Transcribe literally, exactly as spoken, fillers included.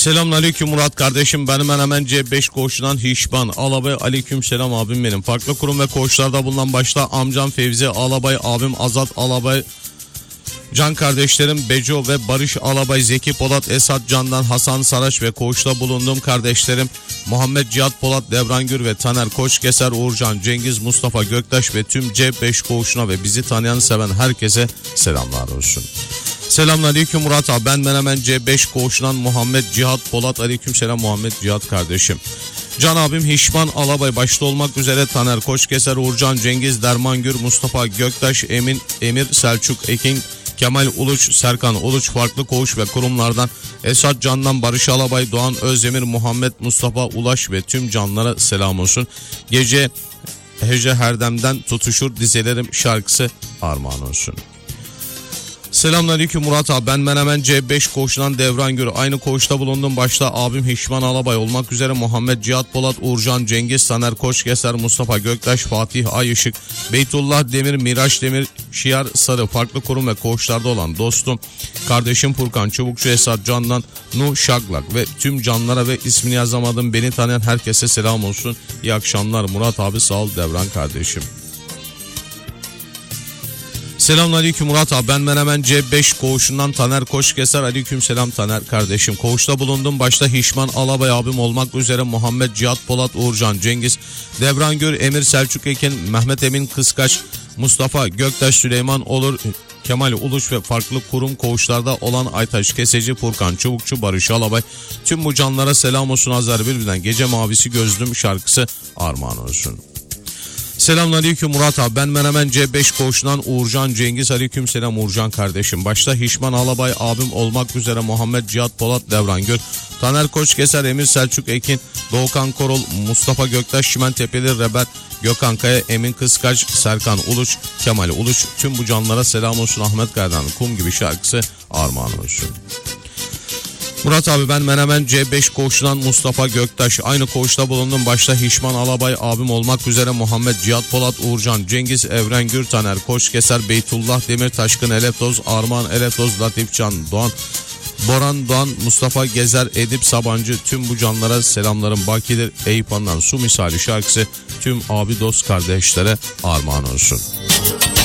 Selamünaleyküm Murat kardeşim, benim hemen C beş koğuşundan Hişman Alabay. Aleyküm selam abim benim. Farklı kurum ve koğuşlarda bulunan başta amcam Fevzi Alabay, abim Azat Alabay, can kardeşlerim Beco ve Barış Alabay, Zeki Polat, Esat Candan, Hasan Saraç ve koğuşta bulunduğum kardeşlerim Muhammed Cihat Polat, Devran Gür ve Taner Koçkeser, Uğurcan, Cengiz, Mustafa Göktaş ve tüm C beş koğuşuna ve bizi tanıyan, seven herkese selamlar olsun. Selamünaleyküm Murat abi, ben Menemen C beş koğuşundan Muhammed Cihat Polat. Aleykümselam Muhammed Cihat kardeşim. Can abim Hişman Alabay başta olmak üzere Taner Koçkeser, Uğurcan, Cengiz, Derman Gür, Mustafa Göktaş, Emin, Emir, Selçuk Ekin, Kemal Uluç, Serkan Uluç, farklı koğuş ve kurumlardan Esat Candan, Barış Alabay, Doğan Özdemir, Muhammed Mustafa Ulaş ve tüm canlara selam olsun. Gece Hece Herdem'den tutuşur dizelerim şarkısı armağan olsun. Selamünaleyküm Murat abi, ben Menemen C beş koğuşundan Devran Gür. Aynı koğuşta bulundum, başta abim Hişman Alabay olmak üzere Muhammed Cihat Polat, Uğurcan, Cengiz, Taner Koçkeser, Mustafa Göktaş, Fatih Ayışık, Beytullah Demir, Miraç Demir, Şiar Sarı, farklı kurum ve koğuşlarda olan dostum kardeşim Furkan Çubukçu, Esat Candan, Nuh Şaglak ve tüm canlara ve ismini yazamadım beni tanıyan herkese selam olsun. İyi akşamlar Murat abi, sağ ol Devran kardeşim. Selamünaleyküm Murat abi, ben Menemen C beş koğuşundan Taner Koçkeser. Aleykümselam Taner kardeşim. Koğuşta bulundum, başta Hişman Alabay abim olmak üzere Muhammed Cihat Polat, Uğurcan, Cengiz, Devran Gür, Emir, Selçuk Ekin, Mehmet Emin Kıskaç, Mustafa Göktaş, Süleyman Olur, Kemal Uluç ve farklı kurum koğuşlarda olan Aytaş Keseci, Furkan Çubukçu, Barış Alabay. Tüm bu canlara selam olsun. Azar Bülbül'den Gece Mavisi Gözlüm şarkısı armağan olsun. Selamünaleyküm Murat abi, ben Menemen C beş koğuşundan Uğurcan, Cengiz. Aleykümselam Uğurcan kardeşim. Başta Hişman Alabay abim olmak üzere Muhammed Cihat Polat, Devran Gül, Taner Koçkeser, Emir, Selçuk Ekin, Doğukan Korol, Mustafa Göktaş, Şimentepeli Rebet, Gökhan Kaya, Emin Kıskaç, Serkan Uluç, Kemal Uluç. Tüm bu canlara selam olsun. Ahmet Kaya'dan Kum gibi şarkısı armağan olsun. Murat abi, ben Menemen C beş koğuşundan Mustafa Göktaş. Aynı koğuşta bulundum, başta Hişman Alabay abim olmak üzere Muhammed Cihat Polat, Uğurcan, Cengiz, Evren Gür, Taner Koçkeser, Beytullah Demir, Taşkın Eleftoz, Armağan Eleftoz, Latifcan Doğan, Boran Doğan, Mustafa Gezer, Edip Sabancı. Tüm bu canlara selamlarım bakidir. Eyüphan'dan Su Misali şarkısı tüm abi dost kardeşlere armağan olsun.